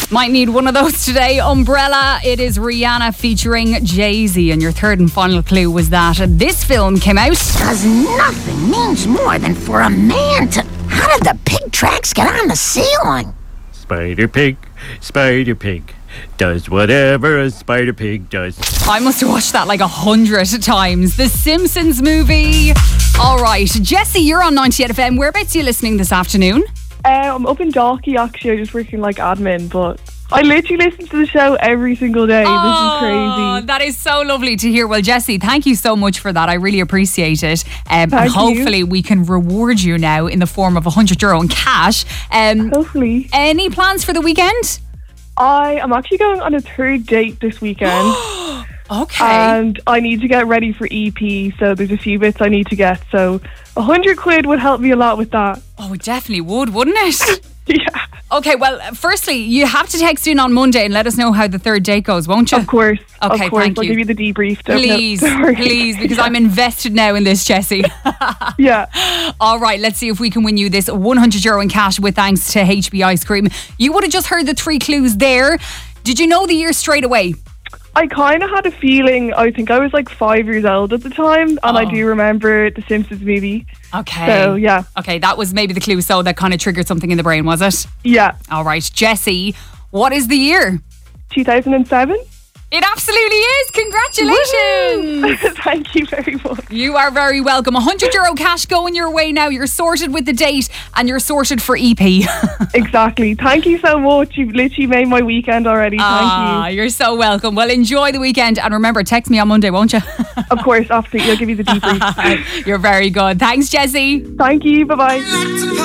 Might need one of those today. Umbrella. It is Rihanna featuring Jay-Z. And your third and final clue was that this film came out. Because nothing means more than for a man to... How did the pig tracks get on the ceiling? Spider Pig does whatever a spider pig does. I must have watched that like 100 times. The Simpsons movie. All right. Jessie, you're on 98 FM. Whereabouts are you listening this afternoon? I'm up in Dalkey, actually. I'm just working like admin, but I literally listen to the show every single day. This is crazy. That is so lovely to hear. Well, Jessie, thank you so much for that. I really appreciate it. And Thank hopefully we can reward you now in the form of €100 in cash. Hopefully. Any plans for the weekend? I am actually going on a third date this weekend. Okay. And I need to get ready for EP, so there's a few bits I need to get. So £100 would help me a lot with that. Oh, it definitely would, wouldn't it? Yeah. Okay, well, firstly, you have to text in on Monday and let us know how the third date goes, won't you? Of course. Okay, of course. thank I'll you. give you the debrief. Please, because I'm invested now in this, Jessie. Yeah. All right, let's see if we can win you this €100 in cash with thanks to HB Ice Cream. You would have just heard the 3 clues there. Did you know the year straight away? I kind of had a feeling, I think I was like 5 years old at the time, and I do remember the Simpsons movie. Okay. So, yeah. Okay, that was maybe the clue, so that kind of triggered something in the brain, was it? Yeah. All right, Jessie, what is the year? 2007. It absolutely is. Congratulations. Thank you very much. You are very welcome. €100 cash going your way now. You're sorted with the date and you're sorted for EP. Exactly. Thank you so much. You've literally made my weekend already. Thank you. You're so welcome. Well, enjoy the weekend. And remember, text me on Monday, won't you? Of course, absolutely. I'll give you the debrief. You're very good. Thanks, Jessie. Thank you. Bye-bye.